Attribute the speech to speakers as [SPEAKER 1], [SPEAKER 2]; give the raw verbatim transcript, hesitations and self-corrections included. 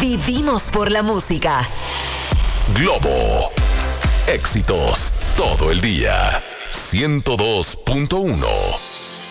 [SPEAKER 1] Vivimos por la música.
[SPEAKER 2] Globo. Éxitos todo el día. ciento dos punto uno.